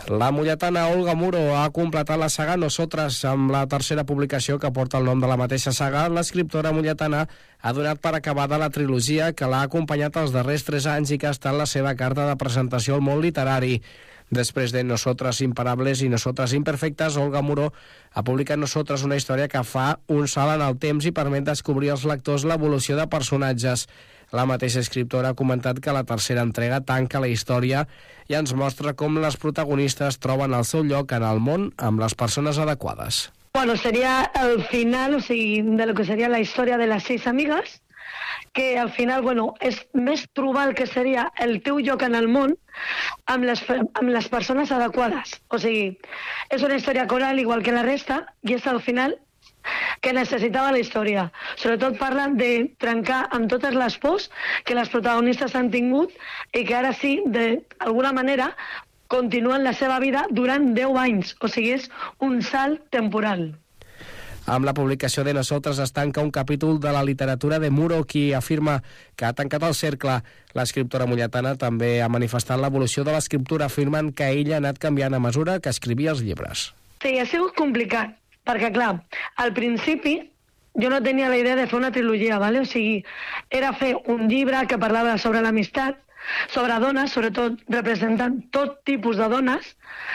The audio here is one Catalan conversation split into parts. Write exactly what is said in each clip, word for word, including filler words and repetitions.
La molletana Olga Muro ha completat la saga Nosotras amb la tercera publicació que porta el nom de la mateixa saga. L'escriptora molletana ha donat per acabada la trilogia que l'ha acompanyat els darrers tres anys i que ha estat la seva carta de presentació al món literari. Després de Nosotras Imparables i Nosotras Imperfectes, Olga Muro ha publicat Nosotras, una història que fa un salt en el temps i permet descobrir als lectors l'evolució de personatges. La mateixa escriptora ha comentat que la tercera entrega tanca la història i ens mostra com les protagonistes troben el seu lloc en el món amb les persones adequades. Bueno, sería el final, o sigui, de lo que sería la història de les seis amigas, que al final, bueno, és més trobar el que seria el teu lloc en el món amb les, amb les persones adequades. O sigui, és una història coral igual que la resta i és al final que necessitava la història. Sobretot parlen de trencar amb totes les pors que les protagonistes han tingut i que ara sí, d'alguna manera, continuen la seva vida durant deu anys. O sigui, és un salt temporal. Amb la publicació de Nosotras es tanca un capítol de la literatura de Muro, qui afirma que ha tancat el cercle. L'escriptora molletana també ha manifestat l'evolució de l'escriptura, afirmant que ella ha anat canviant a mesura que escrivia els llibres. Sí, ha sigut complicat, perquè, clar, al principi jo no tenia la idea de fer una trilogia, ¿vale? O sigui, era fer un llibre que parlava sobre l'amistat, sobre dones, sobretot representant tot tipus de dones,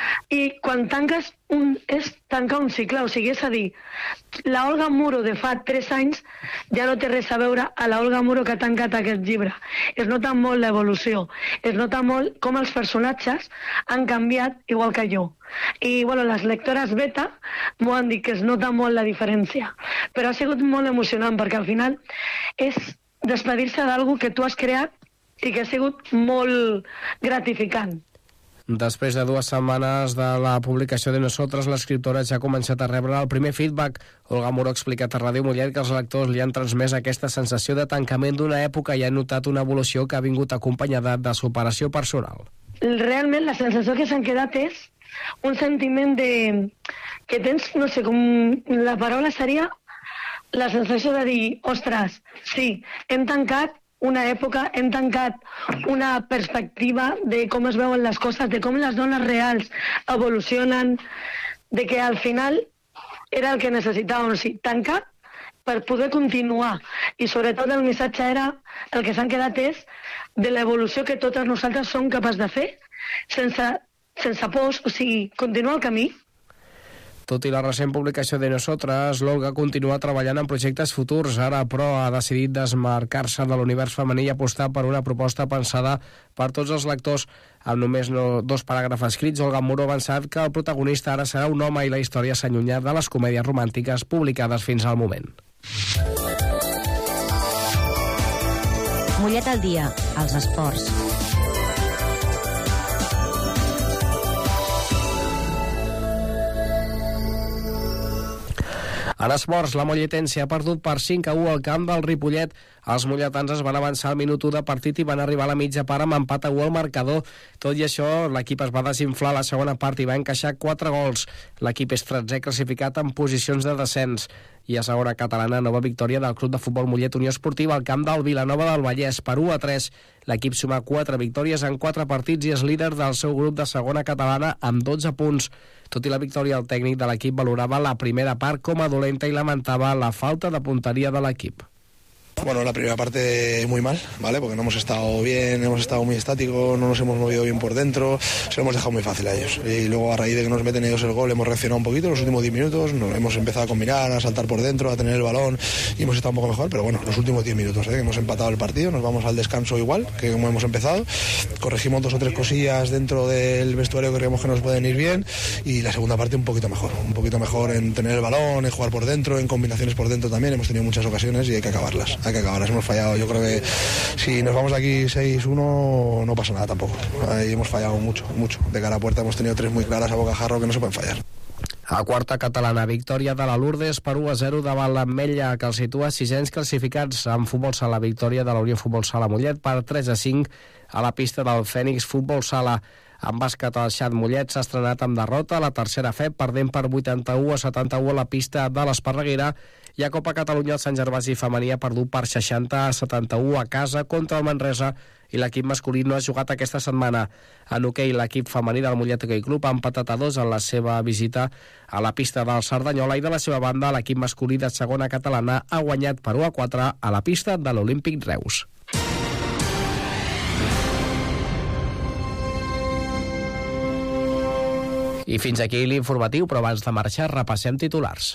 i quan tanques un, és tancar un cicle, o sigui, és a dir, la Olga Muro de fa tres anys ja no té res a veure a la Olga Muro que ha tancat aquest llibre. Es nota molt l'evolució, es nota molt com els personatges han canviat igual que jo. I, bueno, les lectores beta m'ho han dit que es nota molt la diferència, però ha sigut molt emocionant perquè al final és despedir-se d'algú que tu has creat i que ha sigut molt gratificant. Després de dues setmanes de la publicació de Nosotras, l'escriptora ja ha començat a rebre el primer feedback. Olga Muro ha explicat a Ràdio Mollet que els lectors li han transmès aquesta sensació de tancament d'una època i han notat una evolució que ha vingut acompanyada de superació personal. Realment la sensació que s'han quedat és un sentiment de... que tens, no sé, com la paraula seria la sensació de dir, ostres, sí, hem tancat una època, hem tancat una perspectiva de com es veuen les coses, de com les dones reals evolucionen, de que al final era el que necessitàvem, o sigui, tancar per poder continuar. I sobretot el missatge era, el que s'han quedat és de l'evolució que totes nosaltres som capaços de fer sense, sense pors, o sigui, continuar el camí. Tot i la recent publicació de Nosotras, l'Olga continua treballant en projectes futurs. Ara, però, ha decidit desmarcar-se de l'univers femení i apostar per una proposta pensada per tots els lectors. Amb només no, dos paràgrafs escrits, Olga Muro ha avançat que el protagonista ara serà un home i la història s'allunya de les comèdies romàntiques publicades fins al moment. Mollet al dia, als esports. En esports, la molletense ha perdut per cinc a u al camp del Ripollet. Els molletans es van avançar al minut u de partit i van arribar a la mitja part amb empat a u al marcador. Tot i això, l'equip es va desinflar a la segona part i va encaixar quatre gols. L'equip és tretzè classificat en posicions de descens. I a segona catalana, nova victòria del Club de Futbol Mollet Unió Esportiva al camp del Vilanova del Vallès per u a tres. L'equip suma quatre victòries en quatre partits i és líder del seu grup de segona catalana amb dotze punts. Tot i la victòria, el tècnic de l'equip valorava la primera part com a dolenta i lamentava la falta de punteria de l'equip. Bueno, la primera parte muy mal, ¿vale? Porque no hemos estado bien, hemos estado muy estáticos, no nos hemos movido bien por dentro, se lo hemos dejado muy fácil a ellos. Y luego a raíz de que nos meten ellos el gol hemos reaccionado un poquito en los últimos diez minutos, nos hemos empezado a combinar, a saltar por dentro, a tener el balón y hemos estado un poco mejor, pero bueno, los últimos diez minutos, ¿eh? Que hemos empatado el partido, nos vamos al descanso igual que como hemos empezado, corregimos dos o tres cosillas dentro del vestuario que creemos que nos pueden ir bien y la segunda parte un poquito mejor, un poquito mejor en tener el balón, en jugar por dentro, en combinaciones por dentro también, hemos tenido muchas ocasiones y hay que acabarlas. Hay que acabarlas, hemos fallado, yo creo que si nos vamos de aquí seis uno no pasa nada tampoco, ahí hemos fallado mucho, mucho, de cara a puerta hemos tenido tres muy claras a bocajarro que no se pueden fallar. A quarta catalana, victòria de la Lourdes per u a zero davant l'Ametlla, que el situa sisens classificats. En futbol sala, victòria de la Unió Futbol Sala Mollet per tres a cinc a la pista del Fènix Futbol Sala. En bàsquet, el Xat Mollet s'ha estrenat amb derrota a la tercera F E P, perdent per vuitanta-u a setanta-u a la pista de l'Esparreguera, I a Copa Catalunya el Sant Gervasi femení ha perdut per seixanta a setanta-u a casa contra el Manresa i l'equip masculí no ha jugat aquesta setmana. En hoquei, l'equip femení del Mollet Hoquei Club ha empatat a dos en la seva visita a la pista del Cerdanyola i de la seva banda l'equip masculí de segona catalana ha guanyat per u a quatre a la pista de l'Olímpic Reus. I fins aquí l'informatiu, però abans de marxar repassem titulars.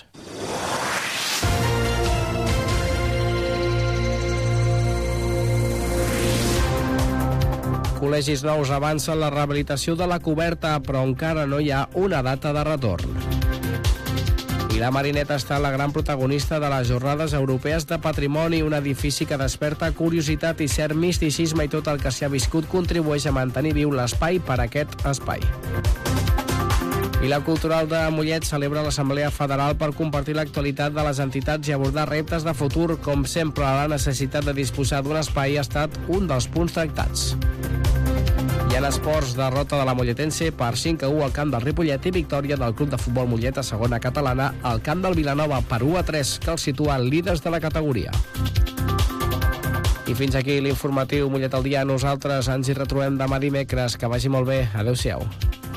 Col·legis nous avancen la rehabilitació de la coberta, però encara no hi ha una data de retorn. I la Marineta està la gran protagonista de les Jornades Europees de Patrimoni, un edifici que desperta curiositat i cert misticisme, i tot el que s'hi ha viscut contribueix a mantenir viu l'espai per a aquest espai. I la Cultural de Mollet celebra l'Assemblea Federal per compartir l'actualitat de les entitats i abordar reptes de futur. Com sempre, la necessitat de disposar d'un espai ha estat un dels punts tractats. I en esports, derrota de la Molletense per cinc a u al camp del Ripollet i victòria del Club de Futbol Mollet a segona catalana al camp del Vilanova per u a tres, que els situa líders de la categoria. I fins aquí l'informatiu Mollet al dia. Nosaltres ens hi retrobem demà dimecres. Que vagi molt bé. Adéu-siau.